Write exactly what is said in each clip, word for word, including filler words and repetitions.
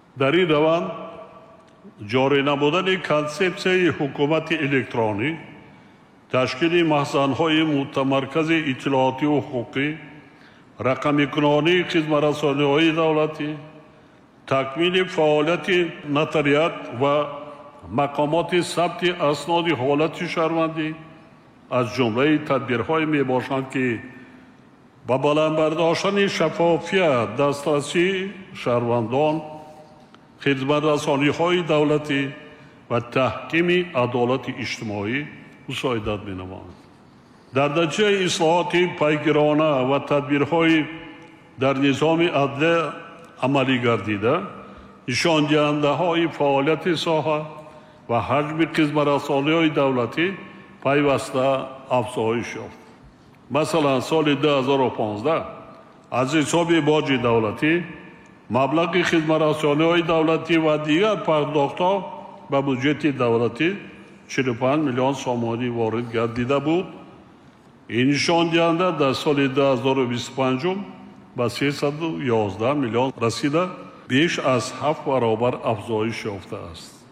در این روند جاری نمودن کنسپسیای حکومت الکترونی، تشکیل محضن‌های متمرکز اطلاعاتی و حقوقی، رقمی کنانی خدمت‌رسانی‌های دولتی، تکمیل فعالیت نotariat و مقامات ثبت اسناد حالت شهروندی از جمله تدبیرهای می باشند که با بلند برداشتن شفافیت دسترسی شهروندان خدمت رسانی‌های دولتی و تحکیم عدالت اجتماعی مساعدت می‌نمایند. در نتیجه اصلاحات پیگیرانه و تدبیرهای در نظام عدلیه عملی گردیده، نشان دهنده‌های فعالیت ساحه و حجم خدمت رسانی‌های دولتی پیوسته افزایش یافت. مثلا سال دو هزار و پانزده از حساب باج دولتی مبلغ خدمت رسانی‌های دولتی و دیگر پرداخت‌ها به بودجه دولتی چهل و پنج میلیون سومانی وارد گردیده بود. این نشان دهنده در سال دو هزار و بیست و پنج به سیصد و یازده میلیون رسیده، بیش از هفت برابر افزایش یافته است.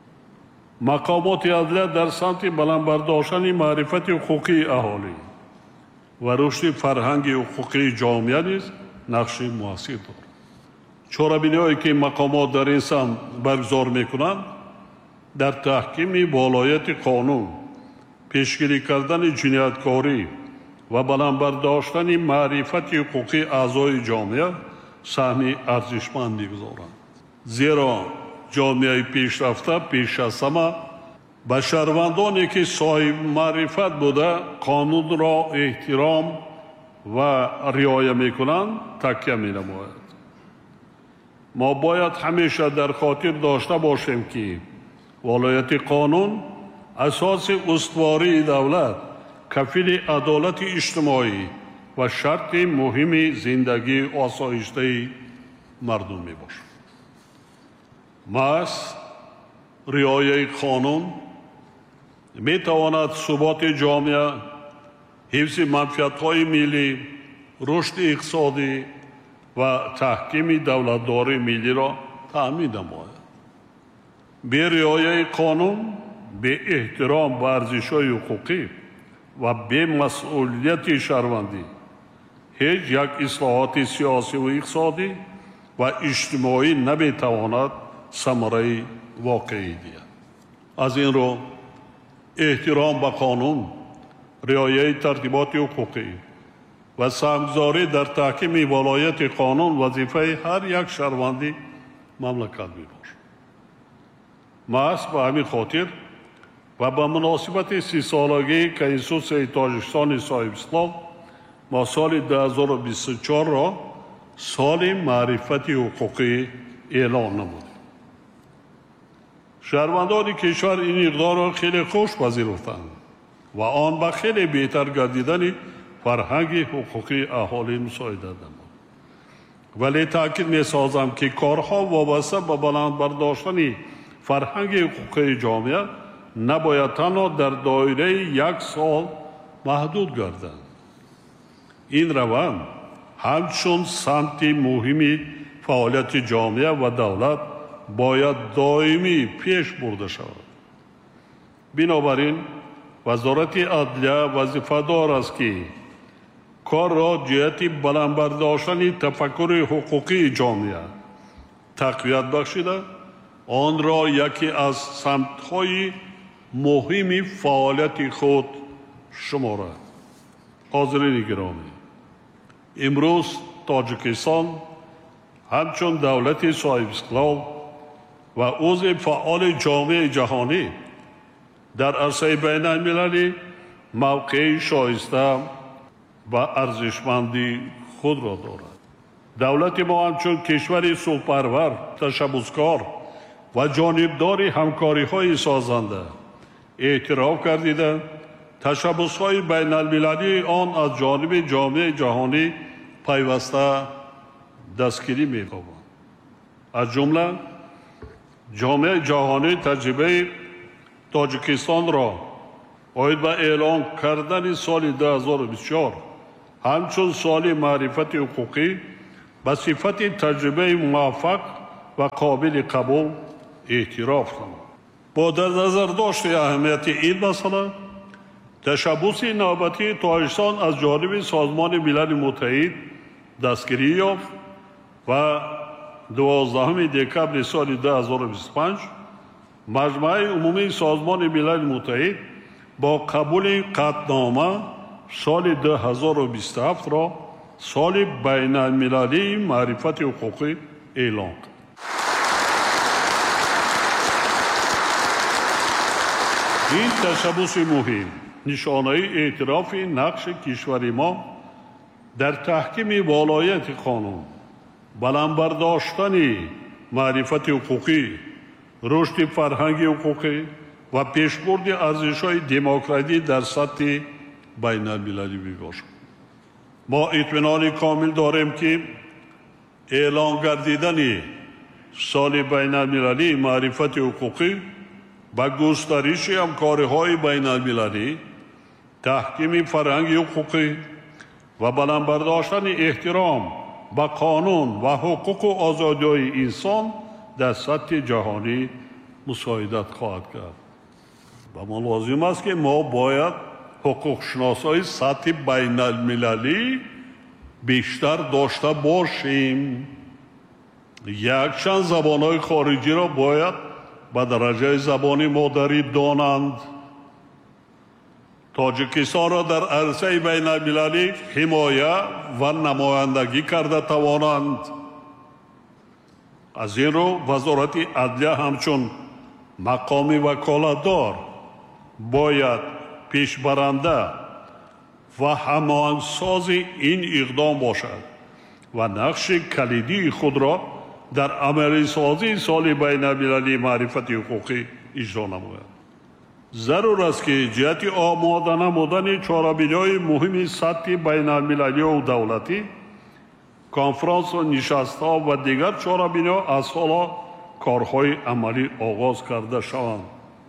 مقامات عدلیه در سمت بلند برداشتن معرفت حقوقی اهالی و رشد فرهنگ حقوقی جامعه نیز نقش مؤثر دارد. چاره‌بینی‌هایی که مقامات در این سمت برگزار می‌کنند در تحکیم ولایت قانون، پیشگیری کردن جنایتکاری و بلند برداشتن معرفت حقوقی اعضای جامعه سهم ارزشمند می‌گذارند. زیرا جامعه پیشرفته پیش از همه به شهروندانی که صاحب معرفت بوده قانون را احترام و رعایت می‌کنند تکیه می‌نماید. ما باید همیشه در خاطر داشته باشیم که ولایت قانون اساس استواری دولت، کفیل عدالت اجتماعی و شرط مهم زندگی آسایشته مردم می باشد. محض رعایت قانون می تواند ثبات جامعه، حفظ منفعت‌های ملی، رشد اقتصادی و تحکیم دولتداری ملی را تأمین نماید. به رعایت قانون، به احترام به ارزش‌های حقوقی و به مسئولیت شهروندی هیچ یک اصلاحات سیاسی و اقتصادی و اجتماعی نمی‌تواند ثمره واقعی دهد. از این رو احترام به قانون، رعایت ترتیبات حقوقی و سهمگذاری در تحکیم ولایت قانون وظیفه هر یک شهروندی مملکت میباشد. محض به همین خاطر و به مناسبت سی سالگی کنستیتوسیون تاجیکستان صاحب اسلام ما سال دو هزار و بیست و چهار را سال معرفت حقوقی اعلان نمودیم. شهروندان کشور این اقدام را خیلی خوش پذیرفتند و آن به خیلی بهتر گردیدن فرهنگ حقوقی اهالی مساعدت نمود. ولی تاکید می‌سازم که کارها وابسته به بلند برداشتن فرهنگ حقوقی جامعه نباید تنها در دایره یک سال محدود گردد. این روند همچون سمت مهمی فعالیت جامعه و دولت باید دائمی پیش برده شود. بنابراین وزارت عدلیه وظیفه‌دار است که کار را جهت بلند برداشتن تفکر حقوقی جامعه تقویت بخشیده، آن را یکی از سمت‌های مهم فعالیت خود شمارد. حاضرین گرامی، امروز تاجیکستان همچون دولت صاحب استقلال و عضو فعال جامعه جهانی در عرصه بین المللی موقع شایسته و ارزشمندی خود را دارد. دولت ما همچون کشور صلح‌پرور، تشبثکار و جانبدار همکاری‌های سازنده اعتراف گردیده تشبث‌های بین المللی آن از جانب جامعه جهانی پیوسته دستگیری می‌یابد. از جمله جامعه جهانی تجربه تاجیکستان را باید به اعلان کردن سال دو هزار و بیست و چهار همچون سال معرفت حقوقی به صفت تجربه موفق و قابل قبول اعتراف کنند. با در نظر داشت اهمیت این مسئله، تشبث نوبتی تاجیکستان از جانب سازمان ملل متحد دستگیری یافت و دوازدهم دکبر سال دو هزار و بیست و پنج مجمع عمومی سازمان ملل متحد با قبول قطعنامه سال دو هزار و بیست و هفت را سال بین المللی معرفت حقوقی اعلان کرد. این تشبث مهم نشانه اعتراف نقش کشور ما در تحکیم ولایت قانون، بلند برداشتن معرفت حقوقی، رشد فرهنگ حقوقی و پیشبرد ارزش‌های دموکراسی در سطح بین المللی میباشد. ما اطمینان کامل داریم که اعلان گردیدن سال بین المللی معرفت حقوقی با گسترش همکاری‌های بین المللی، تحکیم فرهنگ حقوقی و بلند برداشتن احترام به قانون و حقوق و آزادی‌های انسان در سطح جهانی مساعدت خواهد کرد. و ما لازم است که ما باید حقوق شناسای سطح بین المللی بیشتر داشته باشیم. یک چند زبان‌های خارجی را باید به درجه زبان مادری دانند. تاجیکستان را در عرصه بین المللی حمایه و نمایندگی کرده توانند. از این رو وزارت عدلیه همچون مقام وکالتدار باید پیشبرنده و هماهنگساز این اقدام باشد و نقش کلیدی خود را در عملی سازی سال بین المللی معرفت حقوقی اجرا نماید. ضرور است که جهت آماده نمودن چاره‌بینی‌های مهم سطح بین المللی و دولتی، کنفرانس و نشست‌ها و دیگر چاره‌بینی‌ها از حالا کارهای عملی آغاز کرده شوند.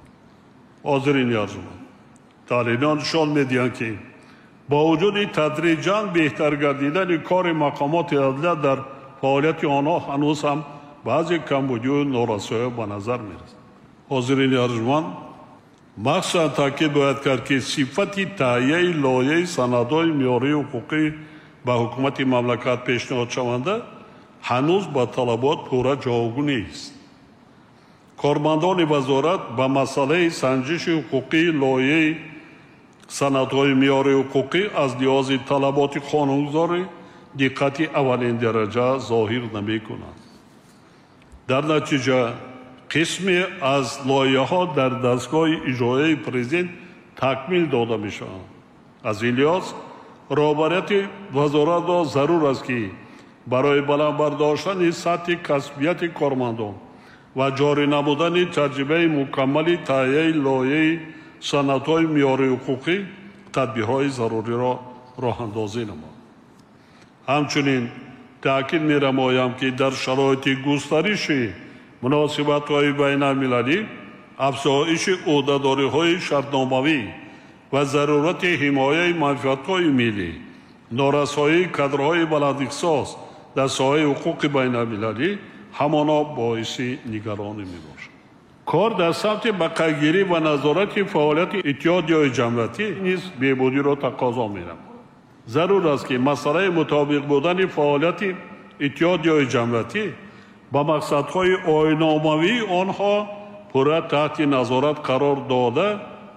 حاضرین ارجمند، تحلیلان نشان می‌دهند که با وجود تدریجاً بهتر گردیدن کار مقامات عدلیه در فعالیت آنها هنوز هم بعضی کمبودی و نارسایی به نظر می‌رسد. حاضرین ارجمند، مخصوصاً تاکید باید کرد که صفت تهیه لایحه سندهای معیاری حقوقی به حکومت مملکت پیشنهاد شونده هنوز با طلبات پورا جوابگو نیست. کارمندان وزارت به مسئله سنجش حقوقی لایحه سندهای معیاری حقوقی از لحاظ طلبات قانونگذاری دقت اولین درجه ظاهر نمی‌کنند. در نتیجه قسمی از لایحه‌ها در دستگاه اجرایی پرزیدنت تکمیل داده می‌شوند. از این لحاظ رهبریت وزارت را ضرور است که برای بلند برداشتن سطح کسبیت کارمندان و جاری نمودن تجربه مکمل تهیه لایحه سندهای معیاری حقوقی تدبیرهای ضروری را راه اندازی نماید. همچنین تأکید می‌نمایم که در شرایط گسترش مناسبت‌های بین المللی، افزایش عهده‌داری‌های شرطنامه‌ای و ضرورت حمایه منفعت‌های ملی، نارسایی کادرهای بلند در ساحه حقوق بین المللی همانا باعث نگرانی می‌باشد. کار در سمت بقیه‌گیری و نظارت فعالیت اتحادیه‌های جمعیتی نیز بهبودی را تقاضا می‌نماید. ضرور است که مسئله مطابق بودن فعالیت اتحادیه‌های جمعیتی با مقصدهای آیین‌ناموی آنها پورا تحت نظارت قرار داده،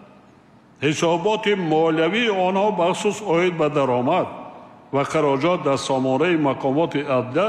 حسابات مالیوی آنها بخصوص عاید به درآمد و خراجات در سامانه مقامات عدلیه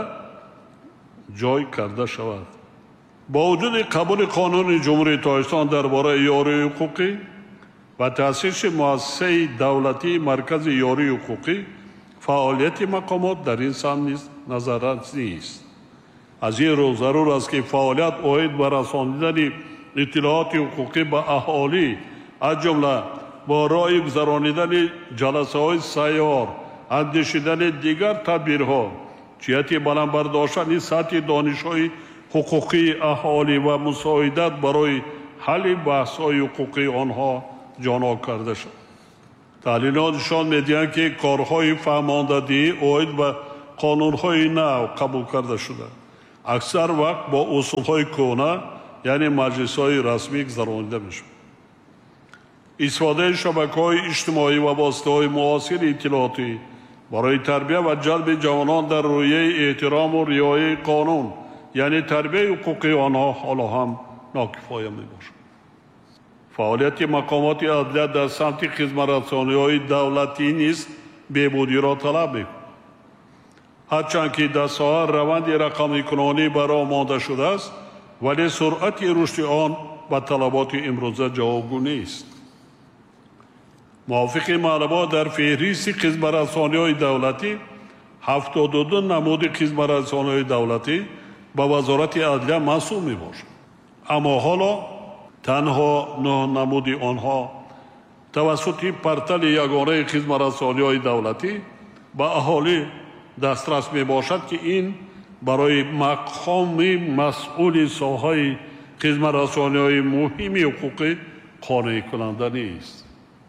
جای کرده شود. با وجود قبول قانون جمهوری تاجیکستان درباره یاری حقوقی و تأسیس مؤسسه دولتی مرکز یاری حقوقی، فعالیت مقامات در این سمت نیز نظارت نیست. از این رو ضرور است که فعالیت عاید به رسانیدن اطلاعات حقوقی به اهالی، از جمله با راه گذرانیدن جلسه های سیار، اندیشیدن دیگر تدبیرها جهت بلند برداشتن سطح دانش‌های حقوقی اهالی و مساعدت برای حل بحث‌های حقوقی آنها جانا کرده شد. تحلیلات نشان می‌دهند که کارهای فرماندهی عاید به قانون‌های نو قبول کرده شده. اکثر وقت با اصولهای کهنه یعنی مجلس‌های رسمی گذرانیده میشه. استفاده شبکه‌های اجتماعی و واسطه‌های معاصر اطلاعاتی برای تربیت و جلب جوانان در رویه احترام و رعایت قانون یعنی تربیت حقوقی آنها حالا هم ناکفایه میباشد. فعالیت مقامات عدلیه در سمت خدمت‌رسانی‌های دولتی نیز بهبودی را طلب می‌کند. هرچند که در ساحه روند رقمی کنانی برای مانده شده است ولی سرعت رشد آن به طلبات امروزه جوابگو نیست. موافق معلومات در فهرست خدمت‌رسانی‌های دولتی هفتاد و دو نمود خدمت‌رسانی‌های دولتی به وزارت عدلیه منسوب میباشد. اما حالا تنها نه نمود آنها توسط پورتال یگانه خدمت‌رسانی‌های دولتی به اهالی دسترس می باشد که این برای مقام مسئول ساحه خدمت‌رسانی‌های مهم حقوقی قانع کننده نیست.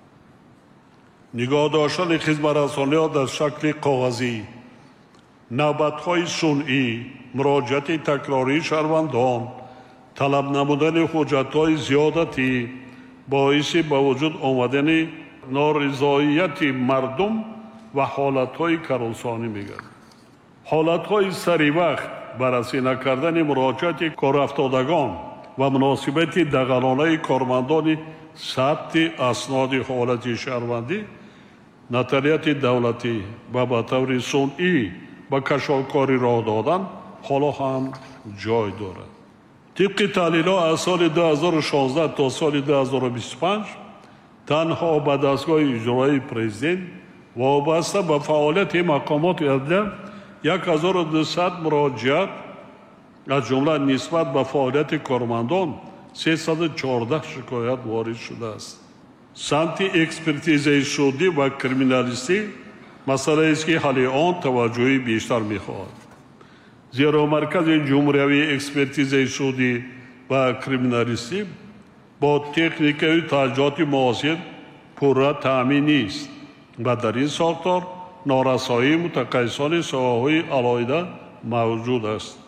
نگاه داشتن خدمت‌رسانی‌ها در شکل کاغذی، نوبت‌های صنعی، مراجعت تکراری شهروندان، طلب نمودن حجت‌های زیادتی باعث به وجود آمدن نارضایت مردم و حالت‌های کارآسانی می‌گردد. حالت‌های سری وقت بررسی نکردن مراجعت کارافتادگان و مناسبت دغلانه کارمندان ثبت اسناد حالت شهروندی نظریت دولتی و به طور صنعی به کشاکاری راه دادن حالا هم جای دارد. طبق تحلیل‌ها از سال دو هزار و شانزده تا سال دو هزار و بیست و پنج تنها به دستگاه اجرایی پرزیدنت وابسته به فعالیت مقامات عدلیه یک هزار و دویست مراجعت از جمله نسبت به فعالیت کارمندان سیصد و چهارده شکایت وارد شده است. سمت اکسپرتیزه شدی و کریمینالیستی مسئله است که حل آن توجهی بیشتر می‌خواهد. زیرا مرکز جمهوری اکسپرتیزه شدی و کریمینالیستی با تکنیک و تجهیزات معاصر پورا تامین نیست و در این ساختار نارسایی متخصصان ساحه‌های علیحده موجود است.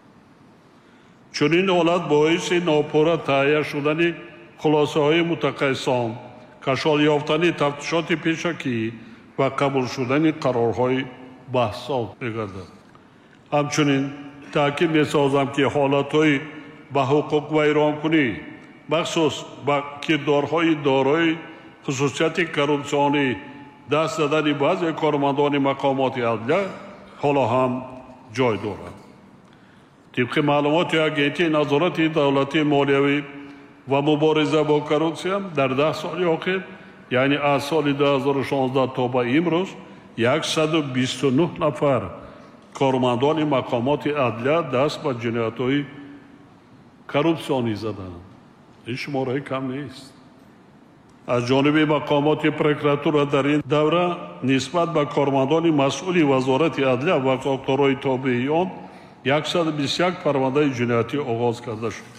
چون این حالت باعث ناپورا تهیه شدن خلاصه های متخصصان، کشال یافتن تفتیشات پیشکی و قبول شدن قرارهای بحثات می‌گردد. همچنین تاکید می‌سازم که حالت‌های به حقوق ویرانکنی بخصوص با کردارهای دارای خصوصیت کورپسیونی دست زدن بعضی کارمندان مقامات عدلیه حالا هم جای دارد. طبق معلومات اگنتی نظارت دولتی مالیوی و مبارزه با کورپسیون در ده سال اخیر یعنی از سال دو هزار و شانزده تا به امروز صد و بیست و نه نفر کارمندان مقامات عدلیه دست به جنایت‌های کورپسیونی زدند. این شماره کم نیست. از جانب مقامات پروکراتور در این دوره نسبت به کارمندان مسئول وزارت عدلیه و ساختارهای تابع آن صد و بیست و یک پرونده جنایتی آغاز کرده شد.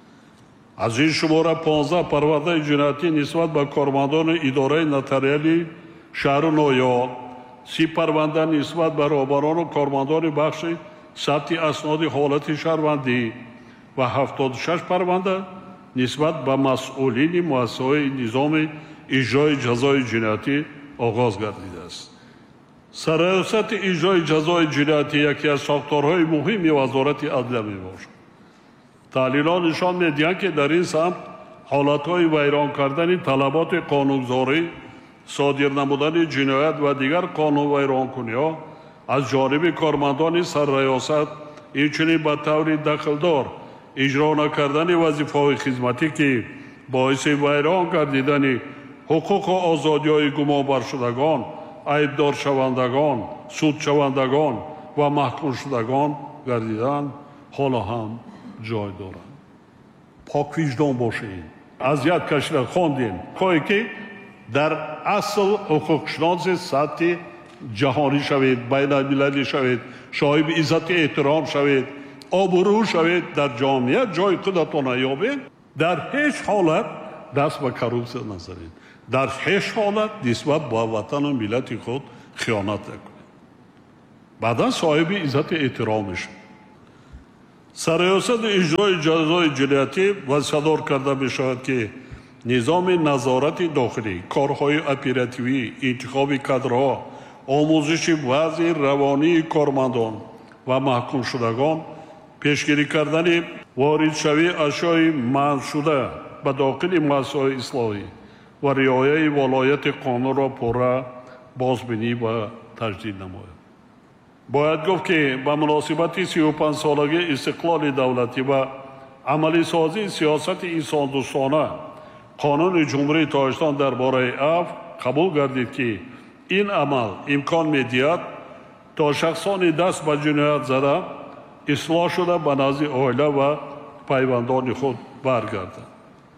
از این شماره پانزده پرونده جنایتی نسبت به کارمندان اداره نotarial شهر نویار، سی پرونده نسبت به رهبران و کارمندان بخش ثبت اسناد حالت شهروندی و هفتاد و شش پرونده نسبت به مسئولین مؤسسه‌های نظام اجرای جزای جنایتی آغاز گردیده است. سرریاست اجرای جزای جنایتی یکی از ساختارهای مهم وزارت عدلیه میباشد. تحلیلات نشان می‌دهند که در این سمت حالت‌های ویران کردن طلبات قانونگذاری، صادر نمودن جنایت و دیگر قانون ویرانکنی‌ها از جانب کارمندان سرریاست اینچنین به طور دخلدار اجرا نکردن وظیفه‌های خدمتی که باعث ویران گردیدن حقوق و آزادی‌های گمان شدگان، عیبدار شوندگان، سود شوندگان و محکوم شدگان گردیدن حالا هم جای دارند. پاک وجدان باشید. اذیت کشیده خواندیم کاری که در اصل حقوق شناسی سطح جهانی شوید، بین المللی شوید، صاحب عزت احترام شوید، آبرو شوید، در جامعه جای خودتان یابید. در هیچ حالت دست به کورپسیون نزنید. در هیچ حالت نسبت به وطن و ملت خود خیانت نکنید. بعدا صاحب عزت احترام شوید. سریاست اجرای جزای جنایتی وسیله کرده می شود که نظام نظارت داخلی، کارهای اپراتیوی، انتخاب کادرها، آموزش وضع روانی کارمندان و محکوم شدگان، پیشگیری کردن وارد شوی اشیاء منع شده به داخل مؤسسات اصلاحی و رعایت ولایت قانون را پورا بازبینی و تجدید نماید. باید گفت که به مناسبت سی و پنج سالگی استقلال دولتی و عملی سازی سیاست انسان دوستانه قانون جمهوری تاجیکستان درباره عفو قبول گردید که این عمل امکان می‌دهد تا شخصان دست به جنایت زده اصلاح شده به نزد عائله و پیوندان خود برگردند.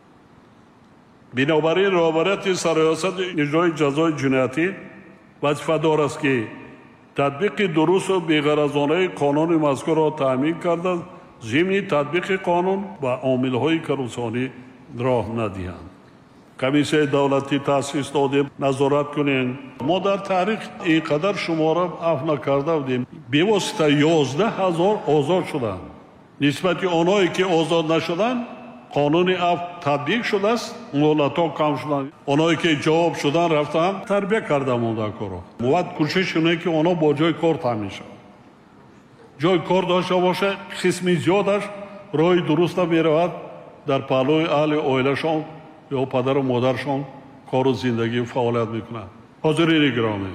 بنابراین رهبریت سریاست اجرای جزای جنایتی وظیفه‌دار است که تطبیق درست و بی‌غرضانه قانون مذکور را تأمین کرده، ضمن تطبیق قانون و عامل‌های کروسانی راه ندهند. کمیسیون دولتی تأسیس داده نظارت کنند. ما در تاریخ اینقدر شماره عفو نکرده بودیم. به واسطه یازده هزار آزاد شدند. نسبت آنهایی که آزاد نشدند قانون عفو تطبیق شده است، مهلت‌ها کم شدند. آنهایی که جواب شدن رفتن تربیت کرده مونده کارو. مواد کوشش اینه که آنها با جای کار تامین شوند. جای کار داشته باشه، قسمی زیادش راه درست میرود در پهلوی اهل عائله‌شان یا پدر و مادرشان کار و زندگی فعالیت میکنند. حاضرین گرامی،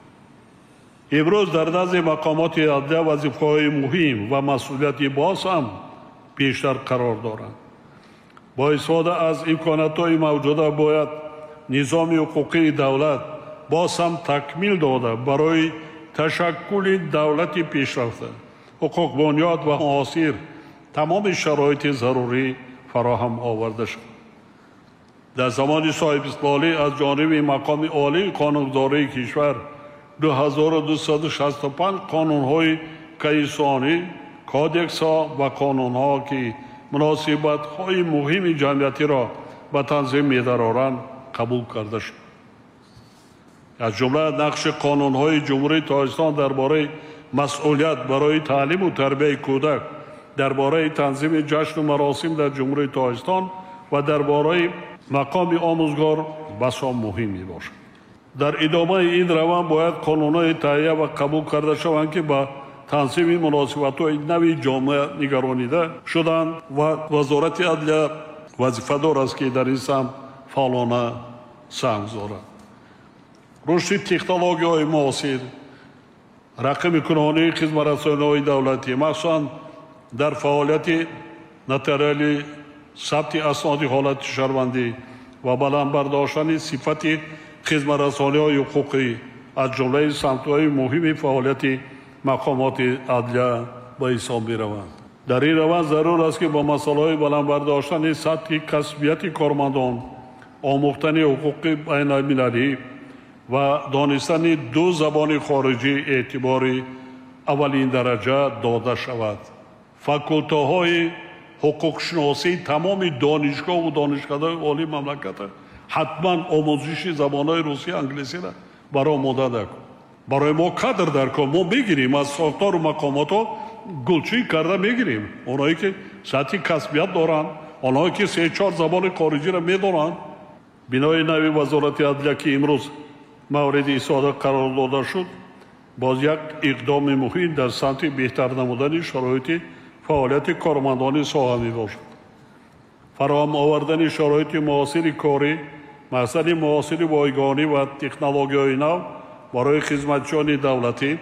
امروز در نزد مقامات عدلیه وظیفه‌های مهم و مسئولیتی باز هم بیشتر قرار دارند. با استفاده از امکانات‌های موجوده باید نظام حقوقی دولت باز هم تکمیل داده برای تشکل دولت پیشرفته حقوق بنیاد و معاصر تمام شرایط ضروری فراهم آورده شد. در زمان صاحب استقلالی از جانب مقام عالی قانونگذاری کشور دو هزار و دویست و شصت و پنج قانون‌های کیسانی، کودکس‌ها و قانون‌ها که مناسبت‌های مهم جمعیتی را به تنظیم می‌دارند قبول کرده شد. از جمله نقش قانون‌های جمهوری تاجیکستان درباره مسئولیت برای تعلیم و تربیت کودک، درباره تنظیم جشن و مراسم در جمهوری تاجیکستان و درباره مقام آموزگار بسیار مهم میباشد. در ادامه این روند باید قانون‌های تهیه و قبول کرده شوند که با تنظیم مناسبت‌های نوی جامعه نگرانیده شدند و وزارت عدلیه وظیفه‌دار است که در این سمت فعالانه سهم گذارد. رشد تکنولوژی‌های معاصر، رقم کنونی خدمت‌رسانی‌های دولتی مخصوصاً در فعالیت نوتریالی، ثبت اسناد حالت شهروندی و بلند برداشتن صفت خدمت‌رسانی‌های حقوقی از جمله سمت‌های مهم فعالیت مقامات عدلیه به حساب می‌روند. در این روند ضرور است که با مسائل بلند برداشتن سطح کسبیت کارمندان، آموختن حقوق بین المللی و دانستن دو زبان خارجی اعتبار اولین درجه داده شود. فاکولته‌های حقوق شناسی تمام دانشگاه و دانشکده‌های عالی مملکت حتما آموزش زبان‌های روسی انگلیسی را برای آماده نکن. برای ما کادر در کار ما میگیریم، از ساختار و مقامات ها گلچین کرده میگیریم. اونایی که سطح کسبیت دارن، اونایی که سه چهار زبان خارجی را میدونن. بنای نوی وزارت عدلیه که امروز مورد استفاده قرار داده شد، باز یک اقدام مهم در سمت بهتر نمودن شرایط فعالیت کارمندان ساحه میباشد. فراهم آوردن شرایط معاصر کاری، مسائل معاصر بایگانی و تکنولوژی‌های نو برای خدمتچیان دولتی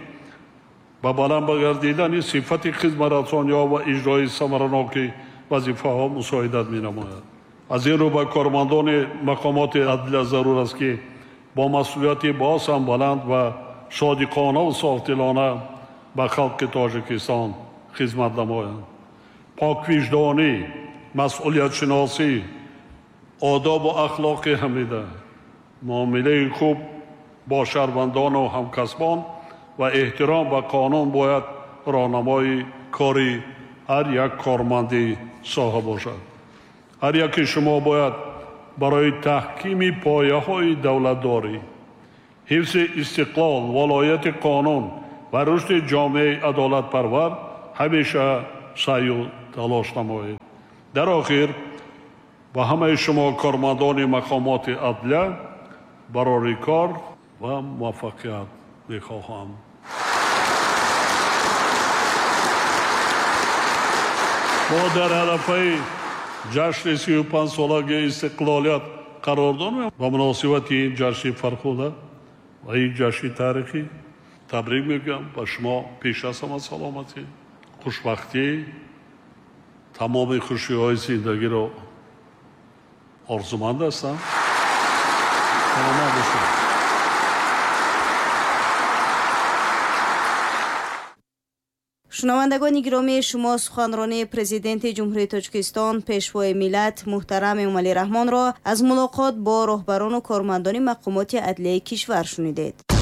و بلند گردیدن صفت خدمت‌رسانی‌ها و اجرای ثمرناک وظیفه‌ها مساعدت می‌نماید. از این رو به کارمندان مقامات عدلیه ضرور است که با مسئولیت باز هم بلند و صادقانه و صافدلانه به خلق تاجیکستان خدمت نمایند. پاک وجدانی، مسئولیت شناسی، آداب و اخلاق حمیده، معامله خوب با شهروندان و همکسبان و احترام به قانون باید راهنمای کاری هر یک کارمند ساحه باشد. هر یک شما باید برای تحکیم پایه‌های دولتداری، حفظ استقلال، ولایت قانون و رشد جامعه عدالت پرور همیشه سعی و تلاش نمایید. در آخر به همه شما کارمندان مقامات عدلیه برای کار و موفقیت میخواهم. ما در عرفه جشن سی و پنج سالگی استقلالیت قرار داریم. با مناسبت این جشن فرخنده و این جشن تاریخی تبریک میگم به شما. پیش از همه سلامتی، خوشبختی، تمام خوشی های زندگی رو آرزومند هستم. سلامت باشید. شنوندگان گرامی، شما سخنرانی پرزیدنت جمهوری تاجیکستان پیشوای ملت محترم امامعلی رحمان را از ملاقات با رهبران و کارمندان مقامات عدلیه کشور شنیدید.